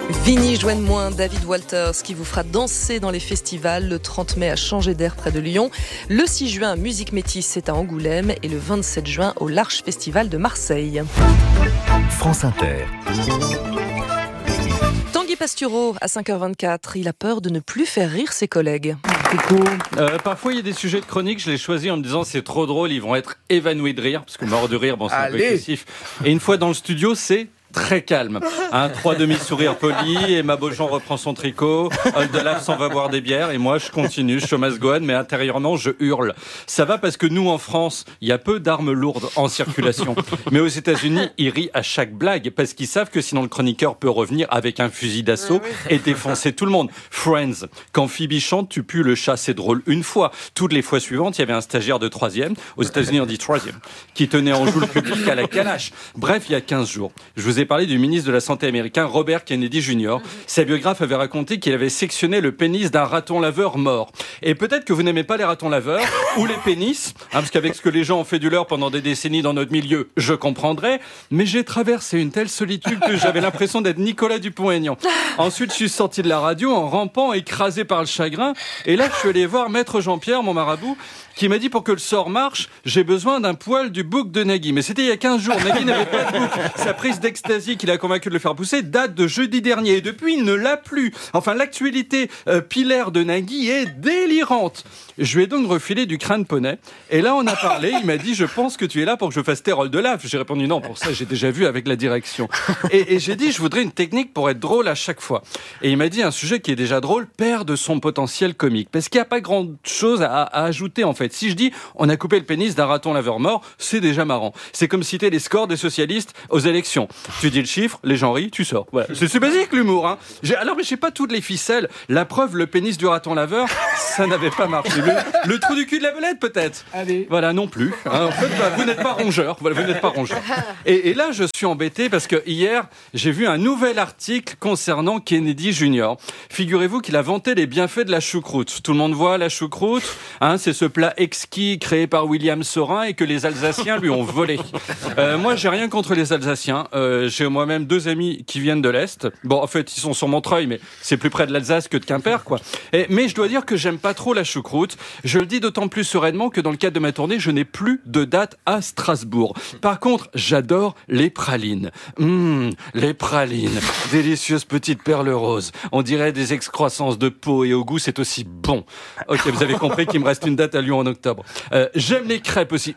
Vini Joigne-Moins, David Walters qui vous fera danser dans les festivals le 30 mai à Changer d'air près de Lyon. Le 6 juin, Musique Métis, c'est à Angoulême et le 27 juin au L'Arche Festival de Marseille. France Inter. Tanguy Pastureau, à 5h24, il a peur de ne plus faire rire ses collègues. Parfois il y a des sujets de chronique, je les choisis en me disant c'est trop drôle, ils vont être évanouis de rire, parce que mort de rire, bon c'est un peu excessif. Et une fois dans le studio, c'est très calme. 3 demi-sourires polis, Emma Beaujean reprend son tricot, Oldelaf s'en va boire des bières, et moi je continue, je show must go on, mais intérieurement je hurle. Ça va parce que nous en France, il y a peu d'armes lourdes en circulation. Mais aux États-Unis, ils rient à chaque blague, parce qu'ils savent que sinon le chroniqueur peut revenir avec un fusil d'assaut et défoncer tout le monde. Friends, quand Phoebe chante, tu pues le chat, c'est drôle une fois. Toutes les fois suivantes, il y avait un stagiaire de 3e, aux États-Unis on dit 3e, qui tenait en joue le public à la calache. Bref, il y a 15 jours, je vous ai parlé du ministre de la Santé américain Robert Kennedy Jr. Sa biographe avait raconté qu'il avait sectionné le pénis d'un raton laveur mort. Et peut-être que vous n'aimez pas les ratons laveurs ou les pénis, parce qu'avec ce que les gens ont fait du leur pendant des décennies dans notre milieu, je comprendrais, mais j'ai traversé une telle solitude que j'avais l'impression d'être Nicolas Dupont-Aignan. Ensuite, je suis sorti de la radio en rampant, écrasé par le chagrin, et là, je suis allé voir Maître Jean-Pierre, mon marabout, qui m'a dit pour que le sort marche, j'ai besoin d'un poil du bouc de Nagui. Mais c'était il y a 15 jours. Nagui n'avait pas de bouc. Sa prise d'ecstasy qui l'a convaincu de le faire pousser date de jeudi dernier. Et depuis, il ne l'a plus. Enfin, l'actualité pilaire de Nagui est délirante. Je lui ai donc refilé du crâne poney. Et là, on a parlé. Il m'a dit, je pense que tu es là pour que je fasse tes rôles de lave. J'ai répondu non, pour ça, j'ai déjà vu avec la direction. Et j'ai dit, je voudrais une technique pour être drôle à chaque fois. Et il m'a dit, un sujet qui est déjà drôle perd de son potentiel comique. Parce qu'il n'y a pas grand chose à ajouter, en fait. Si je dis on a coupé le pénis d'un raton laveur mort, c'est déjà marrant. C'est comme citer les scores des socialistes aux élections. Tu dis le chiffre, les gens rient, tu sors. Voilà. C'est basique l'humour. Hein. Mais j'ai pas toutes les ficelles. La preuve, le pénis du raton laveur, ça n'avait pas marché. Le trou du cul de la belette peut-être. Allez. Voilà, non plus. Hein. En fait, vous n'êtes pas rongeur. Voilà, vous n'êtes pas rongeur. Et là, je suis embêté parce que hier, j'ai vu un nouvel article concernant Kennedy Jr. Figurez-vous qu'il a vanté les bienfaits de la choucroute. Tout le monde voit la choucroute. Hein, c'est ce plat exquis créé par William Saurin et que les Alsaciens lui ont volé. Moi, j'ai rien contre les Alsaciens. J'ai moi-même 2 amis qui viennent de l'Est. Bon, en fait, ils sont sur Montreuil, mais c'est plus près de l'Alsace que de Quimper, quoi. Mais je dois dire que j'aime pas trop la choucroute. Je le dis d'autant plus sereinement que dans le cadre de ma tournée, je n'ai plus de date à Strasbourg. Par contre, j'adore les pralines. Les pralines. Délicieuses petites perles roses. On dirait des excroissances de peau et au goût, c'est aussi bon. Ok, vous avez compris qu'il me reste une date à Lyon en octobre. J'aime les crêpes aussi.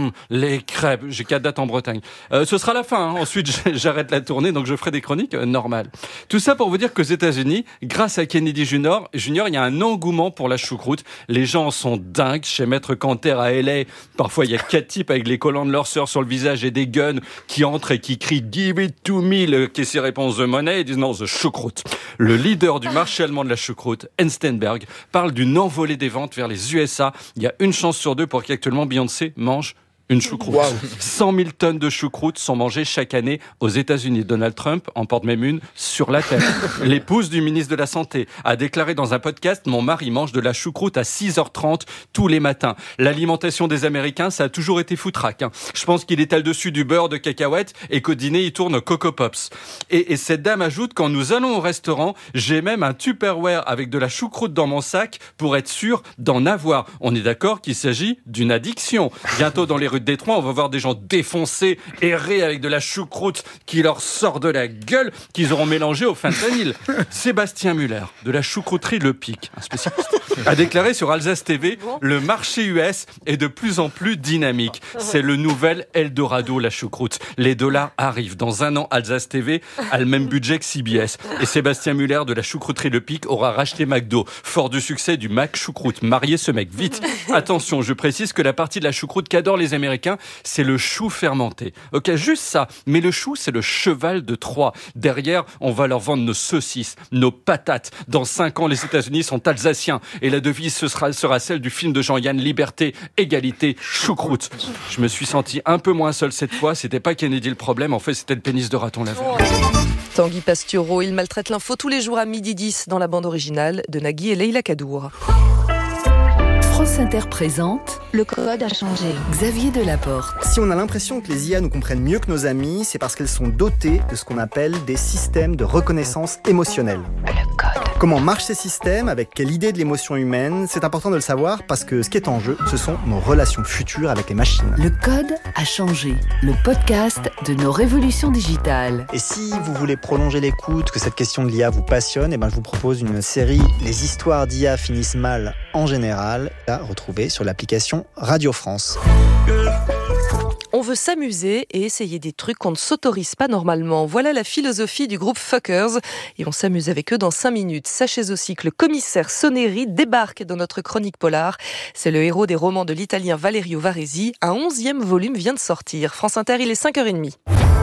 Les crêpes. J'ai 4 dates en Bretagne. Ce sera la fin. Hein. Ensuite, j'arrête la tournée, donc je ferai des chroniques normales. Tout ça pour vous dire qu'aux États-Unis, grâce à Kennedy Jr., il y a un engouement pour la choucroute. Les gens sont dingues. Chez Maître Canter à LA, parfois il y a 4 types avec les collants de leur sœur sur le visage et des guns qui entrent et qui crient « Give it to me », le caissier répond « The money » et disent « Non, the choucroute ». Le leader du marché allemand de la choucroute, Henstenberg, parle d'une envolée des ventes vers les USA. Il y a une chance sur 2 pour qu'actuellement Beyoncé mange une choucroute. Wow. 100 000 tonnes de choucroute sont mangées chaque année aux États-Unis. Donald Trump en porte même une sur la tête. L'épouse du ministre de la Santé a déclaré dans un podcast « Mon mari mange de la choucroute à 6h30 tous les matins ». L'alimentation des Américains, ça a toujours été foutraque. Hein. Je pense qu'il étale dessus du beurre de cacahuète et qu'au dîner, il tourne Coco Pops. Et cette dame ajoute « Quand nous allons au restaurant, j'ai même un Tupperware avec de la choucroute dans mon sac pour être sûr d'en avoir ». On est d'accord qu'il s'agit d'une addiction. Bientôt dans les rues de Détroit, on va voir des gens défoncés, errer avec de la choucroute qui leur sort de la gueule, qu'ils auront mélangé au fentanyl. Sébastien Muller, de la choucrouterie Le Pic, un spécialiste, a déclaré sur Alsace TV « Le marché US est de plus en plus dynamique. C'est le nouvel Eldorado, la choucroute. Les dollars arrivent. Dans un an, Alsace TV a le même budget que CBS. Et Sébastien Muller, de la choucrouterie Le Pic, aura racheté McDo. Fort du succès du Mac Choucroute. Mariez ce mec, vite. Attention, je précise que la partie de la choucroute qu'adorent les Américains, c'est le chou fermenté. Ok, juste ça. Mais le chou, c'est le cheval de Troie. Derrière, on va leur vendre nos saucisses, nos patates. Dans 5 ans, les États-Unis sont alsaciens. Et la devise sera celle du film de Jean-Yann, Liberté, Égalité, Choucroute. Je me suis senti un peu moins seul cette fois. C'était pas Kennedy le problème. En fait, c'était le pénis de raton laveur. Tanguy Pastureau, il maltraite l'info tous les jours à 12h10 dans la bande originale de Nagui et Leïla Kadour. France Inter présente Le code a changé. Xavier Delaporte. Si on a l'impression que les IA nous comprennent mieux que nos amis, c'est parce qu'elles sont dotées de ce qu'on appelle des systèmes de reconnaissance émotionnelle. Le code. Comment marchent ces systèmes, avec quelle idée de l'émotion humaine, c'est important de le savoir parce que ce qui est en jeu, ce sont nos relations futures avec les machines. Le code a changé. Le podcast de nos révolutions digitales. Et si vous voulez prolonger l'écoute, que cette question de l'IA vous passionne, je vous propose une série « Les histoires d'IA finissent mal en général » à retrouver sur l'application Radio France. On veut s'amuser et essayer des trucs qu'on ne s'autorise pas normalement. Voilà la philosophie du groupe Fuckers et on s'amuse avec eux dans 5 minutes. Sachez aussi que le commissaire Soneri débarque dans notre chronique polar. C'est le héros des romans de l'italien Valerio Varesi. Un 11e volume vient de sortir. France Inter, il est 5h30.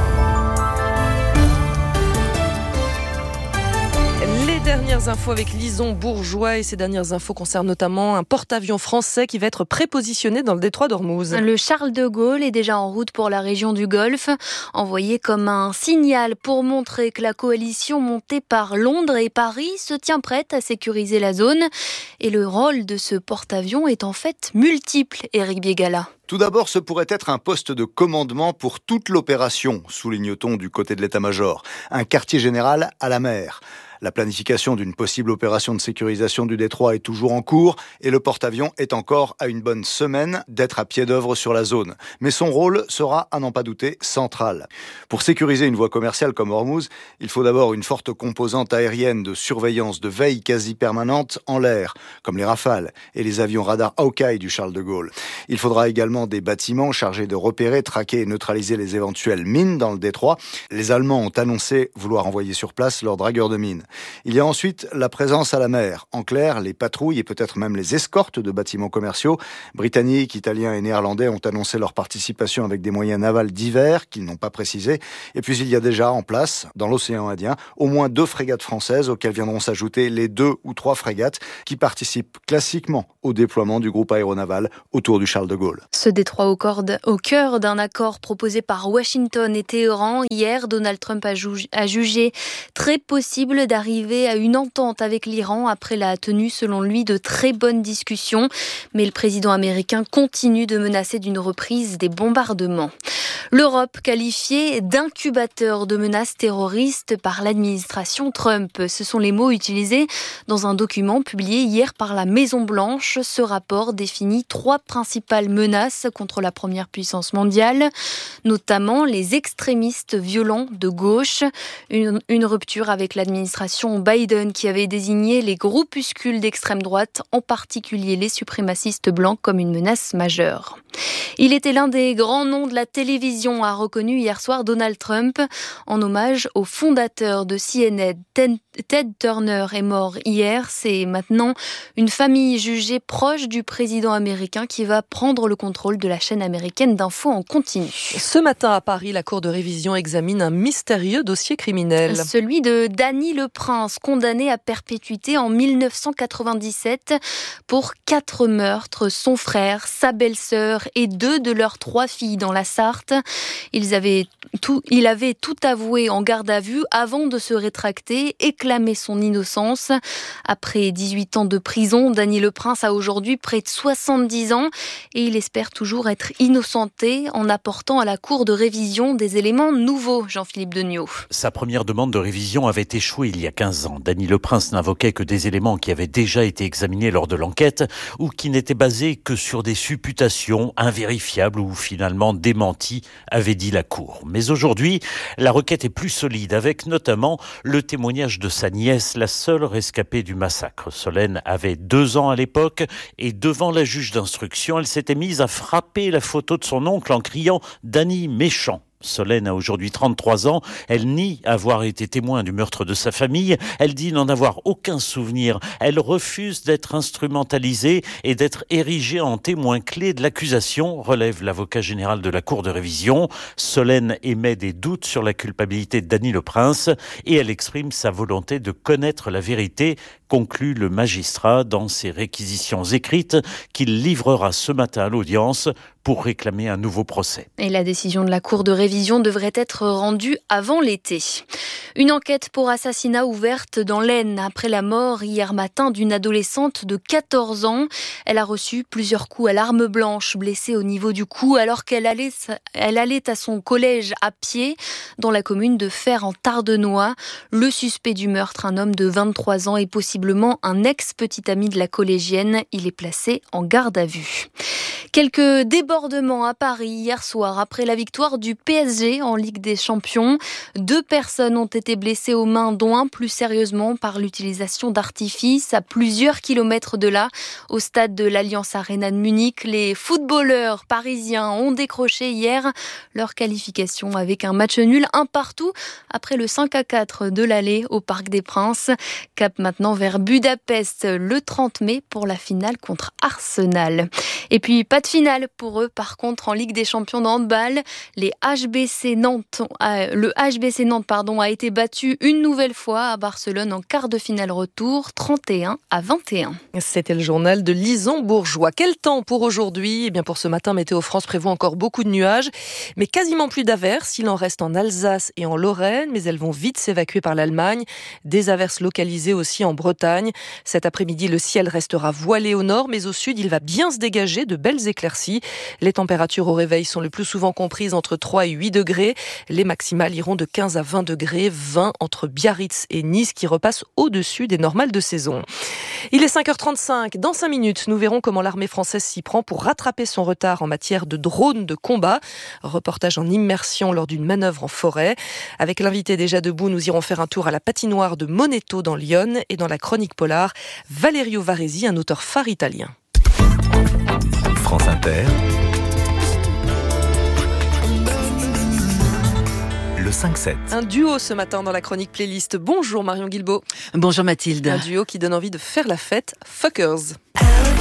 Dernières infos avec Lison Bourgeois et ces dernières infos concernent notamment un porte-avions français qui va être prépositionné dans le détroit d'Ormuz. Le Charles de Gaulle est déjà en route pour la région du Golfe, envoyé comme un signal pour montrer que la coalition montée par Londres et Paris se tient prête à sécuriser la zone. Et le rôle de ce porte-avions est en fait multiple, Éric Biégala. Tout d'abord, ce pourrait être un poste de commandement pour toute l'opération, souligne-t-on du côté de l'état-major. Un quartier général à la mer. La planification d'une possible opération de sécurisation du détroit est toujours en cours et le porte-avions est encore à une bonne semaine d'être à pied d'œuvre sur la zone. Mais son rôle sera, à n'en pas douter, central. Pour sécuriser une voie commerciale comme Ormuz, il faut d'abord une forte composante aérienne de surveillance, de veille quasi permanente en l'air, comme les Rafales et les avions radar Hawkeye du Charles de Gaulle. Il faudra également des bâtiments chargés de repérer, traquer et neutraliser les éventuelles mines dans le détroit. Les Allemands ont annoncé vouloir envoyer sur place leurs dragueurs de mines. Il y a ensuite la présence à la mer. En clair, les patrouilles et peut-être même les escortes de bâtiments commerciaux. Britanniques, Italiens et Néerlandais ont annoncé leur participation avec des moyens navals divers qu'ils n'ont pas précisés. Et puis il y a déjà en place, dans l'océan Indien, au moins 2 frégates françaises auxquelles viendront s'ajouter les 2 ou 3 frégates qui participent classiquement au déploiement du groupe aéronaval autour du Charles de Gaulle. Ce détroit au cœur d'un accord proposé par Washington et Téhéran. Hier, Donald Trump a jugé très possible d'arriver à une entente avec l'Iran après la tenue, selon lui, de très bonnes discussions. Mais le président américain continue de menacer d'une reprise des bombardements. L'Europe qualifiée d'incubateur de menaces terroristes par l'administration Trump. Ce sont les mots utilisés dans un document publié hier par la Maison-Blanche. Ce rapport définit 3 principales menaces contre la première puissance mondiale, notamment les extrémistes violents de gauche, une rupture avec l'administration Biden qui avait désigné les groupuscules d'extrême droite, en particulier les suprémacistes blancs, comme une menace majeure. Il était l'un des grands noms de la télévision, a reconnu hier soir Donald Trump, en hommage au fondateur de CNN. Ted Turner est mort hier. C'est maintenant une famille jugée proche du président américain qui va prendre le contrôle de la chaîne américaine d'infos en continu. Ce matin à Paris, la Cour de révision examine un mystérieux dossier criminel. Celui de Dany Le Prince, condamné à perpétuité en 1997 pour 4 meurtres. Son frère, sa belle-sœur et 2 de leurs 3 filles dans la Sarthe. Il avait tout avoué en garde à vue avant de se rétracter et clamer son innocence. Après 18 ans de prison, Dany Le Prince a aujourd'hui près de 70 ans et il espère toujours être innocenté en apportant à la Cour de révision des éléments nouveaux. Jean-Philippe Degnaud. Sa première demande de révision avait échoué il y a 15 ans. Dany Le Prince n'invoquait que des éléments qui avaient déjà été examinés lors de l'enquête ou qui n'étaient basés que sur des supputations invérifiables ou finalement démenties, avait dit la Cour. Mais aujourd'hui, la requête est plus solide, avec notamment le témoignage de sa nièce, la seule rescapée du massacre. Solène avait 2 ans à l'époque et devant la juge d'instruction, elle s'était mise à frapper la photo de son oncle en criant « Dany méchant ». Solène a aujourd'hui 33 ans. Elle nie avoir été témoin du meurtre de sa famille. Elle dit n'en avoir aucun souvenir. Elle refuse d'être instrumentalisée et d'être érigée en témoin clé de l'accusation, relève l'avocat général de la Cour de révision. Solène émet des doutes sur la culpabilité de Dany Le Prince et elle exprime sa volonté de connaître la vérité, conclut le magistrat dans ses réquisitions écrites qu'il livrera ce matin à l'audience pour réclamer un nouveau procès. Et la décision de la Cour de révision devrait être rendue avant l'été. Une enquête pour assassinat ouverte dans l'Aisne après la mort hier matin d'une adolescente de 14 ans. Elle a reçu plusieurs coups à l'arme blanche, blessée au niveau du cou alors qu'elle allait à son collège à pied dans la commune de Fère en Tardenois. Le suspect du meurtre, un homme de 23 ans, est possiblement un ex-petit ami de la collégienne. Il est placé en garde à vue. Quelques débordements à Paris hier soir après la victoire du PSG en Ligue des Champions. 2 personnes ont été blessées aux mains, dont un plus sérieusement par l'utilisation d'artifices à plusieurs kilomètres de là. Au stade de l'Allianz Arena de Munich, les footballeurs parisiens ont décroché hier leur qualification avec un match nul 1-1 après le 5-4 de l'aller au Parc des Princes. Cap maintenant vers Budapest le 30 mai pour la finale contre Arsenal. Et puis pas de finale pour eux par contre en Ligue des Champions de handball. Le HBC Nantes a été battu une nouvelle fois à Barcelone en quart de finale retour, 31-21. C'était le journal de Lison Bourgeois. Quel temps pour aujourd'hui ? Eh bien pour ce matin, Météo France prévoit encore beaucoup de nuages, mais quasiment plus d'averses. Il en reste en Alsace et en Lorraine, mais elles vont vite s'évacuer par l'Allemagne. Des averses localisées aussi en Bretagne. Cet après-midi, le ciel restera voilé au nord, mais au sud, il va bien se dégager de belles éclaircies. Les températures au réveil sont le plus souvent comprises entre 3 et 8 degrés. Les maximales iront de 15 à 20 degrés, 20 entre Biarritz et Nice qui repassent au-dessus des normales de saison. Il est 5h35. Dans 5 minutes, nous verrons comment l'armée française s'y prend pour rattraper son retard en matière de drones de combat. Reportage en immersion lors d'une manœuvre en forêt. Avec l'invité déjà debout, nous irons faire un tour à la patinoire de Moneto dans l'Yonne et dans la chronique polar, Valerio Varesi, un auteur phare italien. France Inter, le 5-7. Un duo ce matin dans la chronique playlist. Bonjour Marion Guilbault. Bonjour Mathilde. Un duo qui donne envie de faire la fête, Fuckers.